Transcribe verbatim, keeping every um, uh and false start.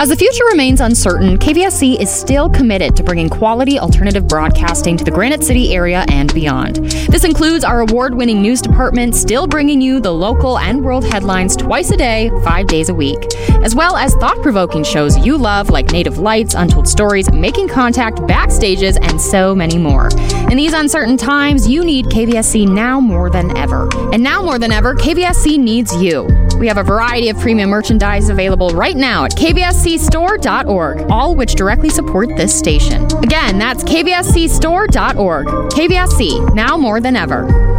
As the future remains uncertain, K V S C is still committed to bringing quality alternative broadcasting to the Granite City area and beyond. This includes our award-winning news department, still bringing you the local and world headlines twice a day, five days a week, as well as thought-provoking shows you love like Native Lights, Untold Stories, Making Contact, Backstages, and so many more. In these uncertain times, you need K V S C now more than ever. And now more than ever, K V S C needs you. We have a variety of premium merchandise available right now at K V S C store dot org, all which directly support this station. Again, that's K V S C store dot org. K V S C, now more than ever.